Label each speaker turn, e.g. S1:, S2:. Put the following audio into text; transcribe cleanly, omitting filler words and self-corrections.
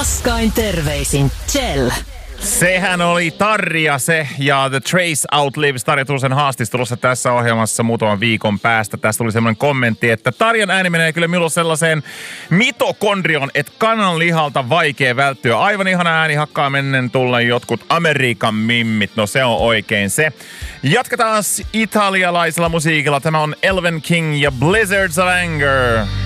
S1: Raskain terveisin Chell.
S2: Sehän oli Tarja se ja The Trace Outlives. Tarja Turusen haastistelussa tässä ohjelmassa muutaman viikon päästä. Tästä tuli semmoinen kommentti, että Tarjan ääni menee kyllä minulla sellaiseen mitokondrioon, että kanan lihalta vaikea välttyä. Aivan ihana ääni, hakkaa mennen tullen jotkut Amerikan mimmit. No se on oikein se. Jatketaan italialaisella musiikilla. Tämä on Elven King ja Blizzards of Anger.